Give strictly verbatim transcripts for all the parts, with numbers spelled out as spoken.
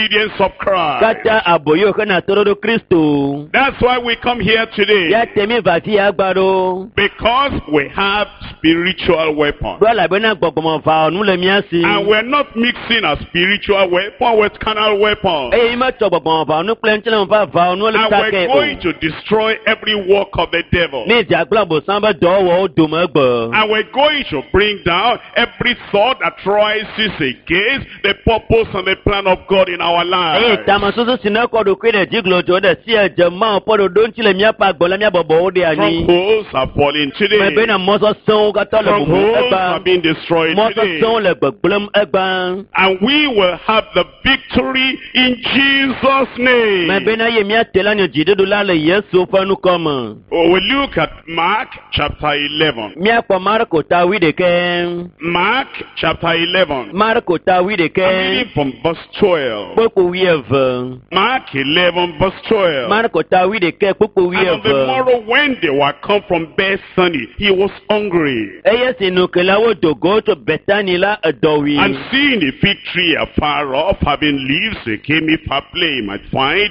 obedience of Christ. Kata aboyo kana torodo Kristo. That's why we come here today. Ya temi vati agbaro. Because we have spiritual weapons. Bọ́lá bẹ́ẹ̀ gbọ̀gbọ̀mọ̀ fa ọ̀nù lẹ́mí àsì. And we're not mixing a spiritual weapon with carnal weapons. Èyí má tọ̀ gbọ̀gbọ̀mọ̀ fa ọ̀nù pẹ̀lú ẹ̀ńtẹ́lẹ̀ fa fa ọ̀nù And olùtakẹ́ we're o. going to destroy every work of the devil. Ní ìjà gbọ́dọ̀ sábà dọ̀wọ́ ó dùn mọ́ gbọ̀. And we're going to bring down every thought that rises against the purpose and the plan of God in our Èyí lives. tàmà soso sinna kọ́dọ̀ kí ẹ̀dẹ̀ jíglọ̀ tó dẹ̀ sí ẹ̀jẹ̀ máa pọ̀dọ̀ dóńtìlẹ̀ miá pa gbọ́lá miá bọ̀bọ̀ ó dé àní. Strongholds are falling today. Mẹ̀bẹ́ náà mọ́sọ̀ sẹ́wọ́n kátó lẹ̀ bùbù Strongholds ẹgbà. are being destroyed Mọ́sọ̀ today. sẹ́wọ́n lẹ̀ gbẹ̀gbẹ̀lẹ̀ ẹgbà. And we will have the victory in Jesus' name. Mẹ̀bẹ́ náà yẹ miá tẹ̀lé ní jìdídò lálẹ́ Yẹ́sù fẹ́nu kọ́mọ̀. Oh, we look at Mark chapter eleven. Miá pọ̀ Marko ta wí de kẹ́. Mark chapter eleven. Marko ta wí de I'm kẹ́. reading from verse twelve. Kpókò wí ẹ̀fẹ̀. Mark eleven verse twelve. Marko ta wí de kẹ́ kpókò wí And on the ẹ̀fẹ̀. morrow when they were come from Bethany, he was hungry. Ẹyẹ sinu kẹlẹ́wọ́ dògó tó Bẹ̀tánì la ẹ̀dọ̀wì. And seeing a fig tree afar off, having leaves, he came if haply he might find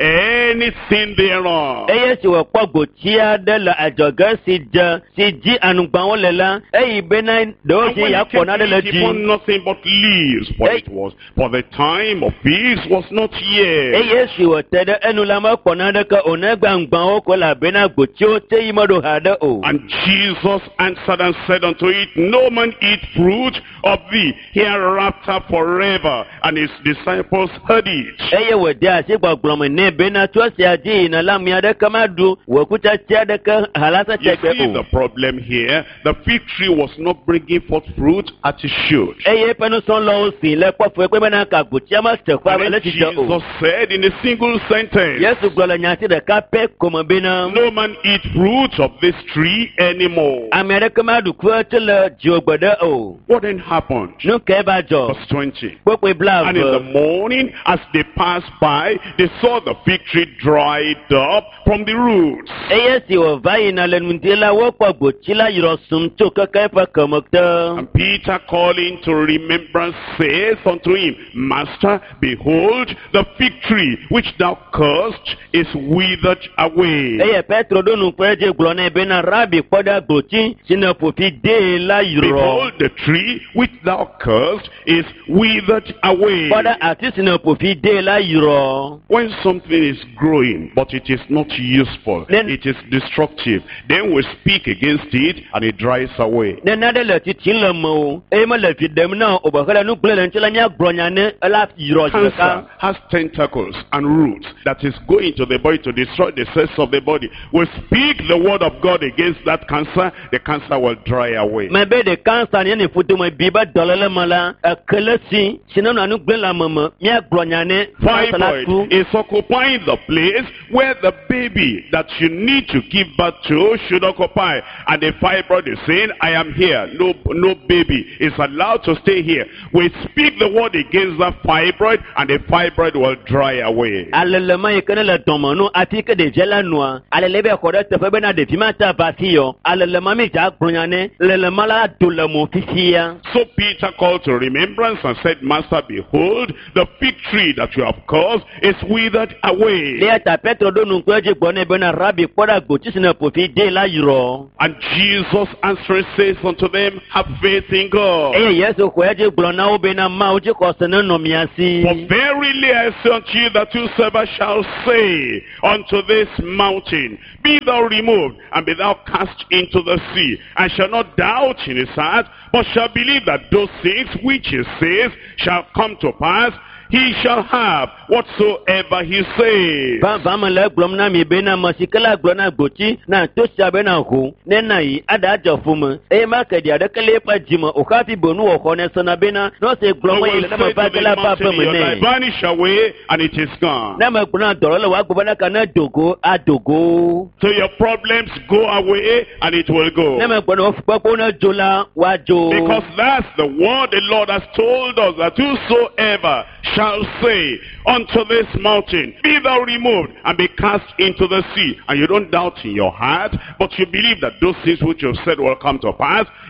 anything thereon. Ẹyẹ sì wọ̀ kpọ́ gbòtí aɖe le adzɔge si dze si dzi anugbawo le la. Eyi bena ɖewo And si when ya he kpɔ came naɖe to le it, he found dzi. nothing but leaves, for Hey. it was, for the time of figs was not yet. Eye si wɔ te ɖe enu la mekpɔ naɖe ke o ne gbangbawo ko la bena gbotiwo te yi meɖo ha ɖe o. And Jesus answered and said unto it, No man eat fruit of thee hereafter forever. And his disciples heard it. Eye wòde asi gbɔgblɔme nɛ bena tso sia dzi yina la mi aɖeke ma ɖu wòkutsatsi aɖeke halase You tegbe see the o. problem here. The fig tree was not bringing forth fruit as it should. Eye eƒe nusrɔ̃lawo si le kpɔƒe kpe bena ka gbotia ma teƒe And le then tsitre o. Jesus said in a single sentence, Yesu gblɔ le nyasi ɖeka pɛ kome bena. No man eat fruit of this tree anymore. Ame aɖeke ma ɖu kue tso le dziwogbe ɖe o. What then happened? Nu ke va dzɔ? Verse twenty. Kpokpoe bla And in the eve. morning, as they passed by, they saw the fig tree dried up from the roots. Eye si wòva yina le ŋdi la wokpɔ gboti la yrɔ sum tso keke eƒe keme te. And Peter, calling to remembrance, saith unto him, Master, behold, the fig tree which thou cursed is withered away. Eye Petro ɖo nu kpe dzi gblɔ nɛ bena Rabi kpɔ ɖe gboti si ne ƒoƒi de la yrɔ. Behold, the tree which thou cursed is withered away. Kpɔ ɖe ati si ne ƒoƒi de la yrɔ. When something is growing, but it is not useful, Then- it is destructive, then we speak against it and it dries away. Ne naɖe le titi le me o, eye mele fi ɖem na o, o be hele nu gblẽ le ŋuti la míagblɔ nya ne ela yrɔ zi ɖeka. Cancer has tentacles and roots that is going to the body to destroy the cells of the body. We speak the word of God against that cancer, the cancer will dry away. Me be de kansa ne ne foto me bi be dɔle le me la, ekele si, si ne nu gblẽ le ame me, míagblɔ nya ne kansa la tu. Fibroid is occupying the place where the baby that you need to give birth to should occupy. And the fibroid is saying, I am here. No, no baby is allowed to stay here. We speak the word against that fibroid and the fibroid will dry away. Alelema yi ke ne le dɔme no ati ke ɖevia la nua, alele be xɔ ɖe teƒe bena ɖevi ma ta va si yɔ. Alelema mi dza gblɔ nya ne, lelema la do le mo fifia. So Peter called to remembrance and said, Master, behold, the fig tree that you have caused is withered away. Lia ta Petro ɖo nu kpe dzi gbɔ nɛ bena Rabi kpɔ ɖe gboti si ne ƒoƒi de la yrɔ. And Jesus answering says unto them, Have faith in God. Eye Yesu xɔ edzi gblɔ na wo bena Mawu dzi xɔse ne nɔ mia si. For verily I say unto you that whosoever shall say unto this mountain, Be thou removed, and be thou cast into the sea, and shall not doubt in his heart, but shall believe that those things which he says shall come to pass, he shall have whatsoever he says. Vava me le gblɔm na mi bena me si ke la gblɔ na gboti na to sia bena ho ne na yi aɖa adze fu me eye ma ke ɖi aɖeke le eƒe dzi me o hafi bonu wɔxɔ ne sena bena ne ose gblɔ No me yi one le ne say me va to ke the la va mountain aƒe in me your life, nɛ. vanish away, and it is gone. Ne me gblɔ na dɔlɔ le woagblɔ bena ka ne dogo adogo. So your problems go away, and it will go. Ne me gblɔ na wofukpɔkpɔ ne dzo la woadzo. Because that's the word the Lord has told us, that whosoever shall say unto this mountain, Be thou removed, and be cast into the sea. And you don't doubt in your heart, but you believe that those things which you have said will come to pass.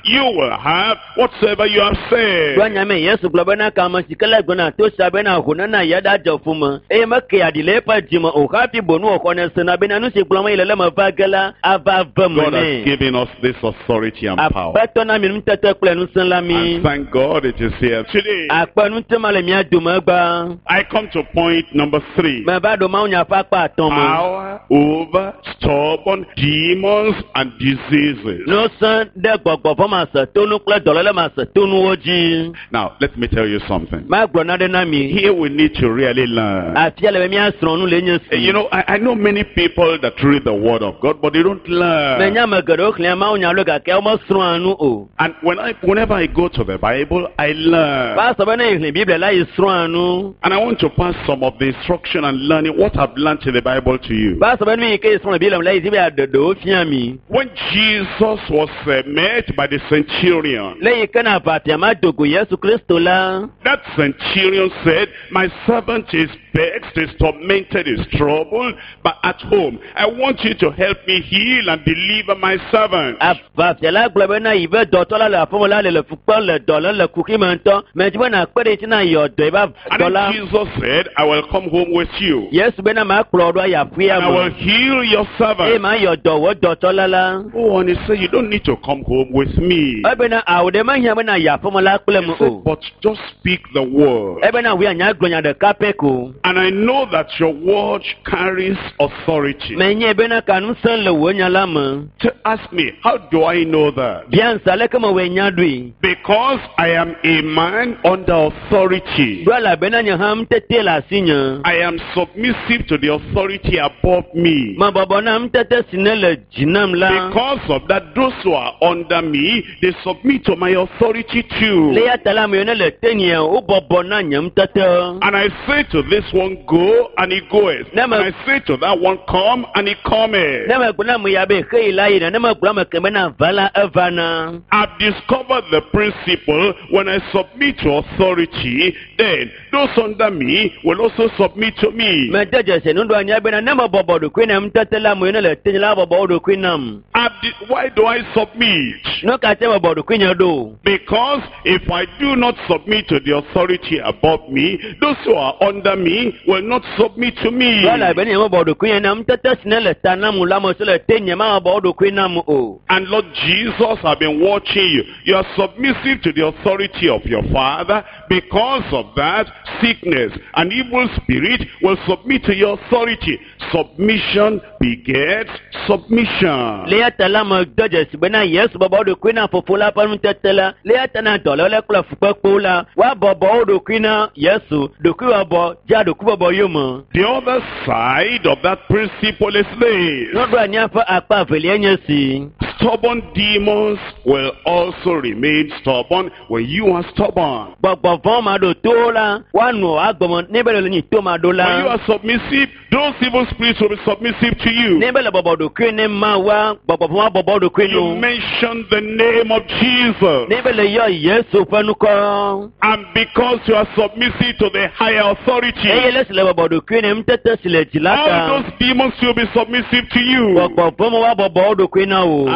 you will have whatsoever you have said. Dua nyame Yesu globena kama sikala gona to sabena hunana yada jofuma. E make adile pa jima o happy bonu o kone sena bena nu sikloma ilele ma vagala ava vamene. God has given us this authority and power. Apatona mi mtete kule nu senlami. And thank God it is here today. Akpa nu temale mi adumagba. I come to point number three. Me ba do ma unya pakpa atomo. Power over stubborn demons and diseases. No san de gbogbo fo ma se tonu kle dolele ma se tonu oji. Now, let me tell you something. Ma gbona de na mi. Here we need to really learn. Atiele mi asronu le nyen si. You know, I, I know many people that read the Word of God, but they don't learn. Me nya me gado kle ma unya lo ga ke o mo sronu o. And when I, whenever I go to the Bible, I learn. Ba so be na ihle Bible la isronu. And I want to pass some of the instruction and learning what I've learned in the Bible to you. Ba so be mi ke isronu Bible la izibe adodo fiami. When Jesus was uh, met by the centurion, Le kana patia ma dogo Yesu Kristo la. that centurion said, my servant is vexed, is tormented, is troubled, but at home, I want you to help me heal and deliver my servant. Patia la globe na ibe dotola la fomola le fukpa le dola le kuki mento. Me jibe na kwede tina yo do ba And dola. then Jesus said, I will come home with you, Yesu be na ma kplodo ya fuya and I will mo. heal your E servant. ma yo do wo dotola la. Oh, and he said, you don't need to come home with me. Ebe na awde ma hia be na ya fomola kple He mo said, o. but just speak the word. Ebe na wi anya glonya de kapeko. And I know that your word carries authority. Me nye be na kanu san le wo nya la mo. To ask me, how do I know that? Bien sale kama we nya dui. Because I am a man under authority. Dua la be na nya ham tete la sinya. I am submissive to the authority above me. Ma bobo na mtete sinele jinam la. Because of that, those who are under me, they submit to my authority too. Le ya tala mo ne le tenia o bobo na nyam tete. And I say to this one, go, and he goeth. And Never- I say to that one, come, and he cometh. Ne ma guna mo ya be khei la ina ne ma guna ma kembe na vala evana. I've discovered the principle. When I submit to authority, then those under me will also submit to me. Me deje se ndo anya be na ne ma bobo do kwina mtete la mo ne le tenia la bobo do kwinam. I've di- Why do I submit? No ka te bobo do kwinya do. Because if I do not submit to the authority above me, those who are under me will not submit to me. Dua la be ne ma bobo do kwinya na mtete sinele tanamu la mo se le tenia ma bobo do kwinam o. And Lord Jesus, I've been watching you. You are submissive to the authority of your Father. Because of that, sickness and evil spirit will submit to your authority. Submission begets submission. Le ya tala mo deje se be na Yesu bobo do kwina fofola pa mtete la. Le ya tana dole le kula fukpo la. Wa bobo do kwina Yesu do kwi bo ja do kwi bobo yomo. The other side of that principle is this. No do anya fa akpa veli anya si. Stubborn demons will also remain stubborn when you are stubborn. Gbogbo fon ma do to la. Wa nu agbomo níbẹ̀ le ni to ma do When you la. are submissive, those evil spirits will be submissive to you. Níbẹ̀ le bobo do kwi ni ma wa gbogbo fon wa bobo do kwi You nu. mention the name of Jesus. Níbẹ̀ le yo Yesu fanu ko. And because you are submissive to the higher authority, Eye le sile bobo do kwi ni mtete sile all jilaka. those demons will be submissive to you. Gbogbo fon wa bobo do kwi na o.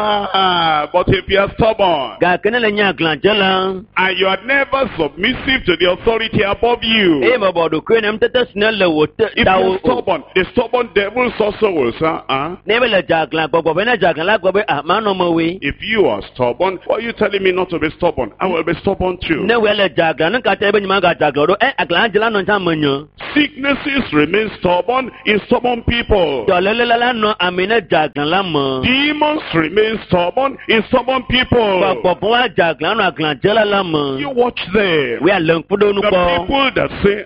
Ah, but if you are stubborn Ga kene le nya glanje la. and you are never submissive to the authority above you, E bobo do kwi ni mtete sine le wo te if da you o. are stubborn, the stubborn devils also will say, uh, Níbẹ̀ le jaglan gbogbo fe na jaglan la gbogbo ah ma no mo we. if you are stubborn, why are you telling me not to be stubborn? I will be stubborn too. Ne we le jaglan nka te be nyima ga jaglan do eh aglan jela no nta manyo. Sicknesses remain stubborn in stubborn people. Dolele la la no amene jaglan la mo. Demons remain stubborn in stubborn people. Gbogbo fun wa jaglan no aglan jela la mo. You watch them. We are lengfudo nu The ko. people that say,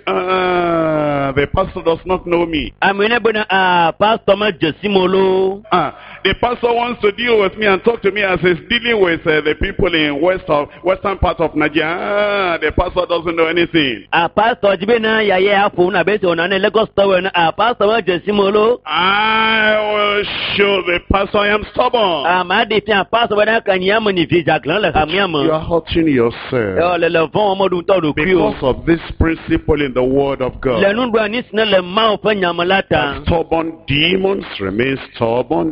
uh, the pastor does not know me. Amene be na ah pastor ma jesimolo. Ah, the pastor wants to deal with me and talk to me as he's dealing with uh, the people in west of western part of Nigeria. Ah, the pastor doesn't know anything. Ah pastor jibe na ya ye afu na be so na ne Lagos tower na ah pastor ma jesimolo. I will show the pastor I am stubborn. Ah ma de tian pastor be na kan yam ni vi jaglan le ham yam. You are hurting yourself Yo le le fon mo du to do krio. because of this principle in the Word of God. Le nu do ni sine le ma o fa nyamalata. Stubborn demons remain stubborn. A stubborn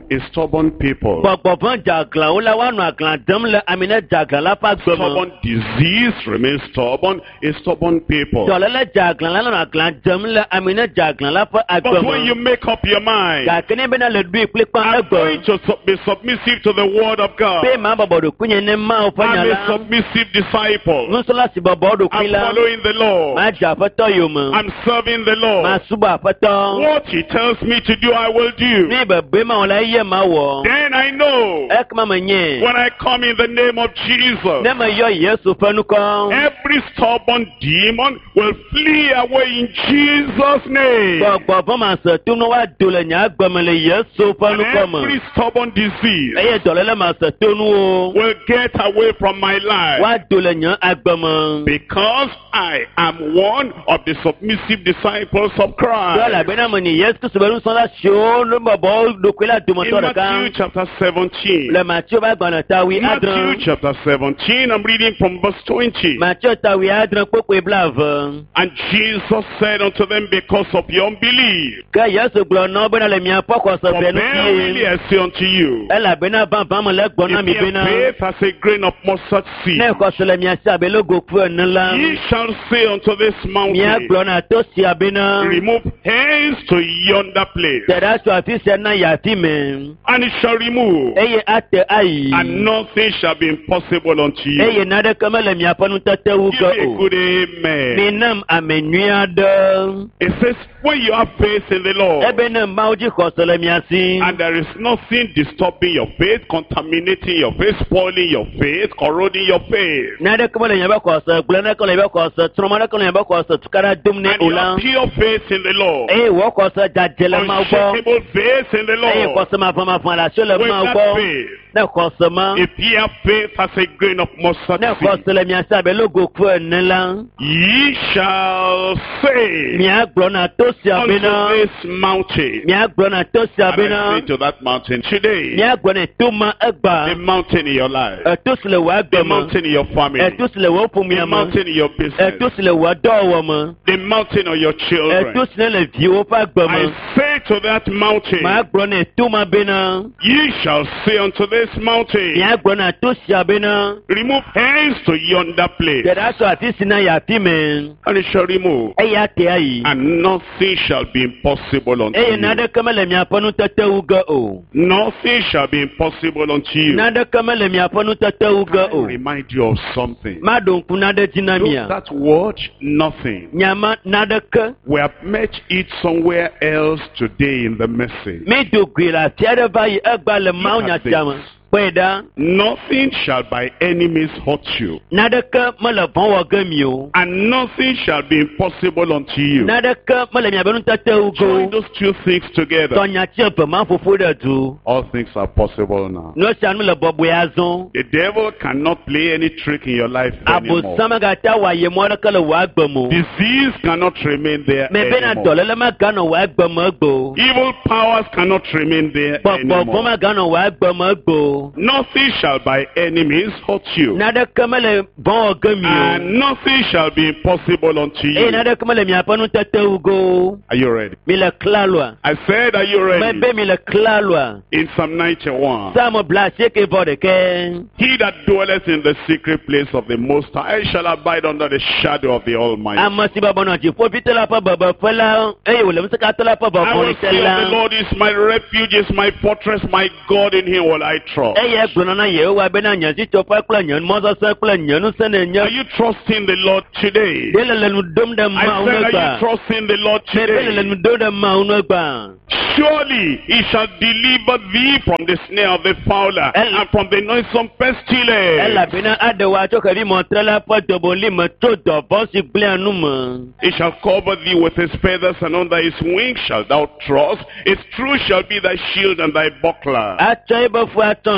stubborn people. Gbọ̀gbọ̀fọ́n jàglan ó la wà nù àglan dẹ́m lẹ àmìnà jàglan lápá gbẹmọ. Stubborn disease remains stubborn. A stubborn people. Jọ̀lẹ́lẹ̀ jàglan lánàá àglan dẹ́m lẹ àmìnà jàglan lápá But when agbẹmọ. you make up your mind, Gàkínní bẹ́ẹ̀ náà lè dùn ìpínlẹ̀ pọ́n I'm ẹgbẹ̀. going to sub- be submissive to the word of God. Pé màá bọ̀bọ̀ dùn kúnyẹ̀ ní máa fọ́ I'm a nyàlá. submissive disciple. Nusọ́lá sì bọ̀bọ̀ dùn I'm kúnyẹ̀ la. following the Lord. Màá jà àfẹ́tọ́ yòó mọ̀. I'm serving the Màá Lord. súbọ̀ àfẹ́tọ́. What he tells me to do, I will do. Ní ìbẹ̀bẹ̀ máa wọ̀ la yẹ máa wọ̀. Then I know Ẹ kí máa mọ̀ nyẹ̀. when I come in the name of Jesus, Ní ma yọ Yéṣu fẹ́nu kọ́. every stubborn demon will flee away in Jesus' name. Gbọ̀gbọ̀fọ́n máa sọ̀ tó ní wàá dolẹ̀ nyà gbẹ̀mẹ̀lẹ̀ Yéṣu And fẹ́nu kọ́ mọ̀. every stubborn disease Ẹyẹ jọ̀lẹ́lẹ̀ máa sọ̀ tó ní o. will get away from my life. Wàá dolẹ̀ nyà agbẹ̀mọ̀. Because I am one of the submissive disciples of Dọ́là Christ. bẹ́ẹ̀ náà mọ̀ ní Yéṣu sọ̀rọ̀ sọ́lá ṣó ló bọ̀ bọ́ dòkúlẹ̀ In àdùmọ̀tọ̀ rẹ̀ ká. Matthew chapter seventeen. Le Mathieu bá gbọ̀nà táwí Matthew adran. chapter seventeen, I'm reading from verse twenty. Mathieu táwí adran kpókò ibla vẹ. And Jesus said unto them, because of your unbelief, Kẹ́ Yéṣu gblɔ nɔ bena le mia pɔkɔ for sɔfɛ nu verily fie. I say unto you, Ela bena bãbã me le gbɔna mi if your bena. faith as a grain of mustard seed, Ne kɔsɔ le mia si abe logo ku ene la. ye shall say unto this Mia mountain, gblɔna to sia bena. remove hence to yonder place, Tɛɖa tso afi sia na yafi me. and it shall remove, Eye ate ayi. and nothing shall be impossible unto you. Eye naɖeke mele miaƒe nutetewu Give ge me a o. good amen. Minam ame nyui aɖe. It says, when you have faith in the Lord, Ebe ne Mawu dzi xɔse le mia si. and there is nothing disturbing your faith, contaminating your faith, spoiling your faith, corroding your faith, Naɖeke mele nye be xɔse, gblẽ ɖeke le nye be xɔse, trɔmɔ ɖeke le nye be xɔse, tukaɖa dom ne and o you la. have pure faith in the Lord, Eye wɔ xɔse dzadze le Mawu gbɔ. unshakable faith in the Eye Lord, xɔse mavɔmavɔ le asi le with Mawu that gbɔ. faith, Ne xɔse ma. if ye have faith as a grain of mustard Ne seed, xɔse le mia si abe logo ku ene la. ye shall say Mia gblɔna to sia unto bena. this mountain, Mia gblɔna to sia and I bena. say to that mountain today, Mia gblɔna to ma the egba. mountain in your life, Eto si le wɔ the agbe me. mountain in your family, Eto si le wɔ the ƒomia me. mountain in your business, Eto si le wɔ dɔwɔwɔ me. the mountain of your children. Eto si ne le viwo ƒe agbe I me. say to that mountain, Maa gblɔna to ma bena. ye shall say unto this mountain, Mia gblɔna to sia bena. remove hence to yonder place, Tɛɖa sɔ afi si na yafi me. and it shall remove, Eya te ayi. and nothing shall be impossible unto Eye you. naɖeke mele miaƒe nutetewu ge o. Nothing shall be impossible unto you. Naɖeke mele miaƒe nutetewu ge I o. remind you of something. Maɖo ŋku naɖe dzi na Look, mia. that word, nothing. Nyama naɖeke. We have met it somewhere else today in the message. Mi do gui le afi aɖe va yi egba le Mawu Look at nyasia me. this. Kpɔe ɖa. Nothing shall by any means hurt you, Naɖeke mele vɔ wɔ ge mi o. and nothing shall be impossible unto you. Naɖeke mele miaƒe nutetewu ge Join o. those two things together. Tɔnyatsi eve ma ƒoƒo ɖe du. All things are possible now. Nu sia nu le bɔbɔe azɔ. The devil cannot play any trick in your life anymore. Abosam megate wɔ ayemɔ ɖeke le wɔ agbe me o. Disease cannot remain there Me bena anymore. dɔléle meganɔ wɔ agbe me egbe o. Evil powers cannot remain there Gbɔgbɔ vɔ anymore. meganɔ wɔ agbe me egbe o. Nothing shall by any means hurt you, Naɖeke mele vɔ wɔ ge mi o. and nothing shall be impossible unto Eye you. naɖeke mele miaƒe nutetewu ge o. Are you ready? Mi le klaloa. I said, are you ready? Mebe mi le klaloa. In Psalm ninety-one. Sáàmù bla asieke vɔ ɖeke. He that dwelleth in the secret place of the Most High shall abide under the shadow of the Almighty. Ame si bɔbɔ nɔ dziƒo ƒite la ƒe bebeƒe la eye wòle ŋusẽkatɔ la ƒe I will bɔbɔ say te of the la. Lord is my refuge, is my fortress, my God, in him will I trust. Eye gblɔna na Yehowa bena nye dzitsɔƒe kple nye mɔzɔzɔ kple nye ŋusẽ Are nenye. you trusting the Lord today? Ɖe le le nu dom ɖe I Mawu said, ne are you gba. trusting the Lord Me be le le today? nu dom ɖe Mawu ne gba. Surely he shall deliver thee from the snare of the fowler El- and from the noisome pestilence. Elabena aɖewoa tso xevi mɔtre la ƒe doboli me tso dɔvɔ si gblẽa nu me. He shall cover thee with his feathers, and under his wings shalt thou trust. His truth shall be thy shield and thy buckler. Atsɔ ebe fu atɔ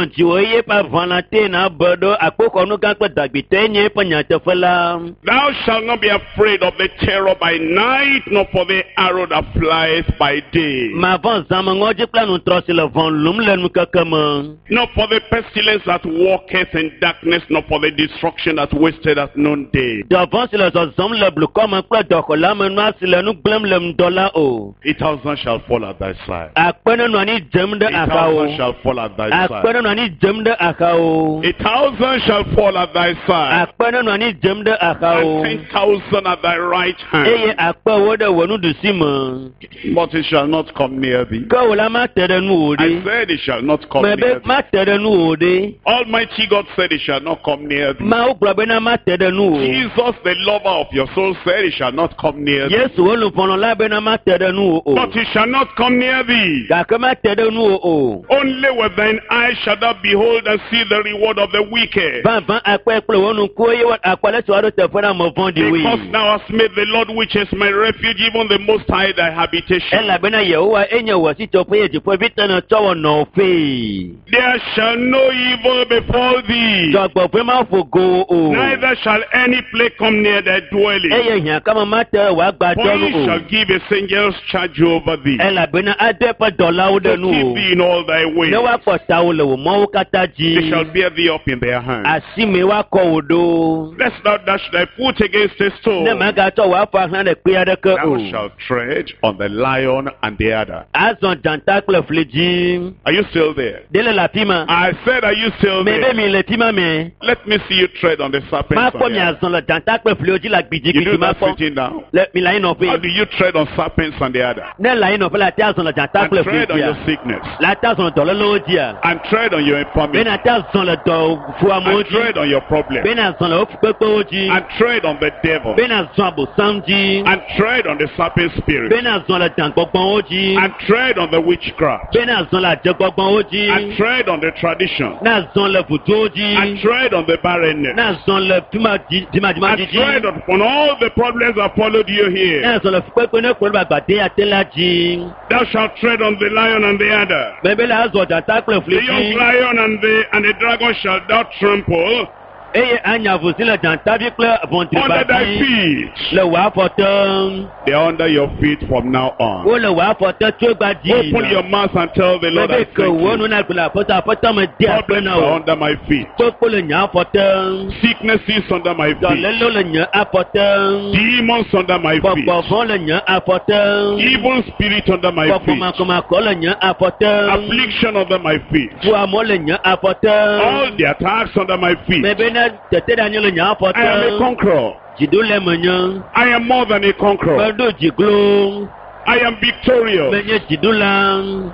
John jiwo ye pa vanate na bodo akoko nu kan pe dagbite nye panyate fela. Thou shalt not be afraid of the terror by night, nor for the arrow that flieth by day. Ma van zama ngoji planu trosi le van lum le nu kakama. Nor for the pestilence that walketh in darkness, nor for the destruction that wasteth at noonday. Da van se le zo zam le blu kama kla doko la me na se le nu glem le dola o. A thousand shall fall at thy side. Akpene no ani jem de A akao. thousand shall fall at thy side. Akpene no ani jem de akao. A thousand shall fall at thy side. Akpene no ani jem de akao. And ten thousand at thy right hand. Eye akpa wo de wonu du sima. But it shall not come near thee. Ka wala ma tere nu I ode. said it shall not come Me near be thee. ma tere nu ode. Almighty God said it shall not come near thee. Ma o gbe na ma tere nu o. Jesus, the lover of your soul, said it shall not come near thee. Yesu olupono la be na ma tere nu o. But it shall not come near thee. Ka ka ma tere nu o. Only with thine eyes shalt thou behold and see the reward of the wicked. Van van akpa ekple wonu ko ye wa akwale so ado te fena mo von di wi. Because thou hast made the Lord, which is my refuge, even the Most High, thy habitation. Ela be na Yehowa enye wo si to pe ye po bitana towo no fe. There shall no evil befall thee, Jogbo pe ma fogo o. neither shall any plague come near thy dwelling. Eye hian kama ma te wa gba For he do shall o. give his angels charge over thee, Ela be na ade pa dola o de to nu keep o. thee in all thy ways. Ne wa pota o le wo mo kata ji. They shall bear thee up in their hands. Asime wa ko odo. Lest thou dash thy foot against a stone. Ne ma ga to wa fa han de pe ade ke Thou o. shalt tread on the lion and the adder. Azon jantakle fleji. Are you still there? Dele la pima. I said, are you still Me be there? mi le pima me. Let me see you tread on the serpent. Ma on ko the mi adder. azon la jantakle fleji la gbiji You do gbiji ma that ko. sitting down. Le mi la ino pe. How do you tread on serpents and the adder? Ne la ino pe la ta azon la And jantakle tread on fleji. your sickness. La ta azon do le lo ji a. And tread on your Be infirmity. na ta azon le do fu And amoji. tread on your problem. Be na azon le o pe pe oji. And tread on the devil. Be na azon abo samji. And tread on the serpent spirit. Be na azon le jangbongbon oji. And tread on the witchcraft. Be na azon la jangbongbon oji. And tread on the tradition. Na azon le futu oji. And tread on the barrenness. Na azon le pima di dima dima And di tread di. upon all the problems that followed you here. Na azon le pepe ne ko ba gbade atela ji. Thou shalt tread on the lion and the adder. Bebe la azon jantakle The young fleji. lion and the and the dragon shalt thou trample Eye anya vusi le jantabi kle vontri under thy bati. feet. Le wa fotan. They are under your feet from now on. O le wa fotan tso gba di. Open your mouth and tell the Lord, I Bebe thank ke wo you. nu na gbla fotan fotan me di ape Problems na are o. under my feet. Popo le nya fotan. Sickness is under my feet. Dolelo le nya afotan. Demons under my Popo feet. von le nya afotan. Evil spirit under my Popo feet. makoma ko le nya afotan. Affliction under my feet. Fu amo le nya afotan. All the attacks under my feet. Bebe na tete da le nya I am a afotan. conqueror. Jido le menyan. I am more than a conqueror. Pedo jiglo. I am victorious. Menye jido lang.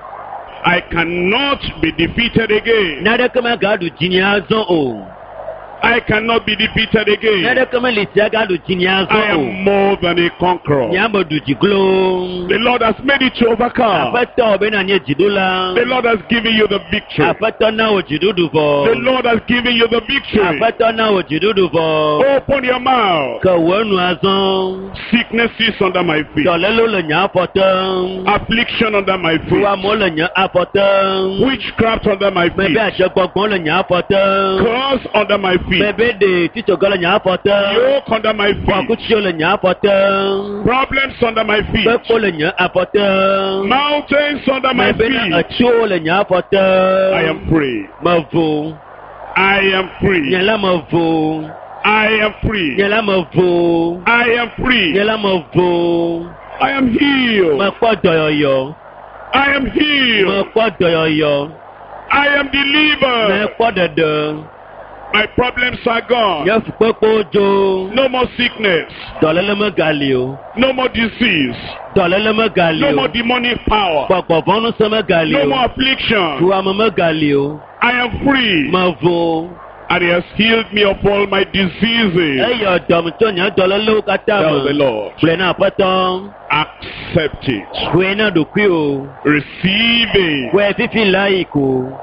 I cannot be defeated again. Nada kama gadu jini azon o. I cannot be defeated again. Nada kama lisi gadu jini I azon o. am more than a conqueror. Nyambo du jiglo. The Lord has made it to overcome. Afeto obe na nye jido lang. The Lord has given you the victory. Afeto na o jido du The vo. Lord has given you the victory. Afeto na o jido du vo. Open your mouth. Ka wonu azon. Sickness is under my feet. Dolelo le nya afotan. Affliction under my Fuwa feet. mo le nya afotan. Witchcraft under my feet. Bebe ase gbọgbọn le nya afotan. Curse under my feet. Bebe de titogo le nya afotan. Yoke under my feet. Wakutio le nya afotan. Problems under my feet. Pepo le nya afotan. Mountains under my Bebe na feet. atio le nya afotan. I am free. Mavo. I am free. Nyela mavo. I am free. Nyela mavo. I am free. Nyela mavo. I am healed. Mekpɔ dɔyɔyɔ. I am healed. Mekpɔ dɔyɔyɔ. I am delivered. Mekpɔ ɖeɖe. My problems are gone. Nye fukpekpewo dzo. No more sickness. Dɔléle megali o. No more disease. Dɔléle megali No more o. demonic power. Gbɔgbɔvɔ nusẽ megali No o. more affliction. Tuame megali o. I am free. Mevo. And he has healed me of all my diseases. Eyɔ dɔm tso nye dɔlélewo katã Tell the me. Lord. Gblɔe na Aƒetɔ. Accept it. Hoe na ɖokui o. Receive it. Hoe fifi la yi ko.